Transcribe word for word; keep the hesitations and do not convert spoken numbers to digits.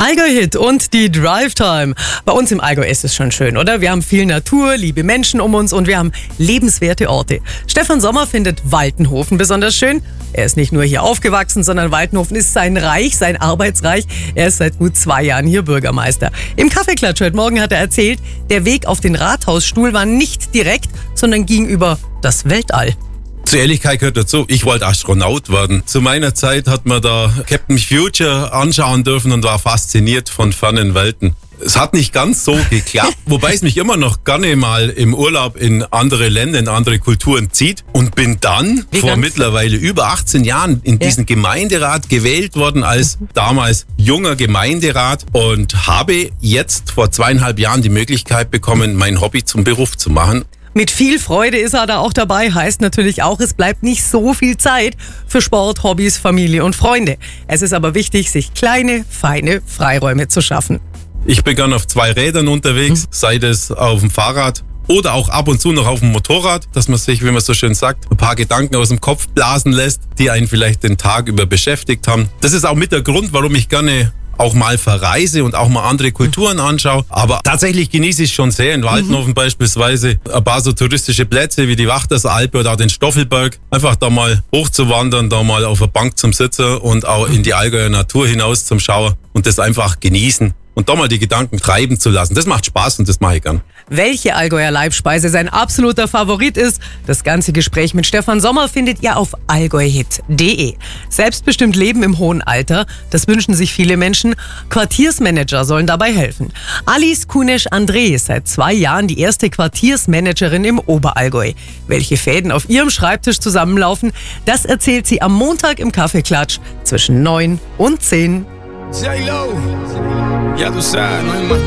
Allgäu-Hit und die Drive-Time. Bei uns im Allgäu ist es schon schön, oder? Wir haben viel Natur, liebe Menschen um uns und wir haben lebenswerte Orte. Stefan Sommer findet Waltenhofen besonders schön. Er ist nicht nur hier aufgewachsen, sondern Waltenhofen ist sein Reich, sein Arbeitsreich. Er ist seit gut zwei Jahren hier Bürgermeister. Im Kaffeeklatsch heute Morgen hat er erzählt, der Weg auf den Rathausstuhl war nicht direkt, sondern ging über das Weltall. Zur Ehrlichkeit gehört dazu, ich wollte Astronaut werden. Zu meiner Zeit hat man da Captain Future anschauen dürfen und war fasziniert von fernen Welten. Es hat nicht ganz so geklappt, wobei es mich immer noch gerne mal im Urlaub in andere Länder, in andere Kulturen zieht. Und bin dann Wie vor ganz? mittlerweile über achtzehn Jahren in Ja. diesen Gemeinderat gewählt worden als damals junger Gemeinderat und habe jetzt vor zweieinhalb Jahren die Möglichkeit bekommen, mein Hobby zum Beruf zu machen. Mit viel Freude ist er da auch dabei, heißt natürlich auch, es bleibt nicht so viel Zeit für Sport, Hobbys, Familie und Freunde. Es ist aber wichtig, sich kleine, feine Freiräume zu schaffen. Ich bin gern auf zwei Rädern unterwegs, sei das auf dem Fahrrad oder auch ab und zu noch auf dem Motorrad, dass man sich, wie man so schön sagt, ein paar Gedanken aus dem Kopf blasen lässt, die einen vielleicht den Tag über beschäftigt haben. Das ist auch mit der Grund, warum ich gerne auch mal verreise und auch mal andere Kulturen anschaue. Aber tatsächlich genieße ich es schon sehr. In Waltenhofen mhm. beispielsweise ein paar so touristische Plätze wie die Wachtersalpe oder auch den Stoffelberg. Einfach da mal hochzuwandern, da mal auf der Bank zum Sitzen und auch in die Allgäuer Natur hinaus zum Schauen und das einfach genießen. Und da mal die Gedanken treiben zu lassen. Das macht Spaß und das mache ich gern. Welche Allgäuer Leibspeise sein absoluter Favorit ist, das ganze Gespräch mit Stefan Sommer findet ihr auf allgäuhit punkt de. Selbstbestimmt leben im hohen Alter, das wünschen sich viele Menschen. Quartiersmanager sollen dabei helfen. Alice Kunesch-André ist seit zwei Jahren die erste Quartiersmanagerin im Oberallgäu. Welche Fäden auf ihrem Schreibtisch zusammenlaufen, das erzählt sie am Montag im Kaffeeklatsch zwischen neun und zehn. J-Lo, ya tú sabes, no hay más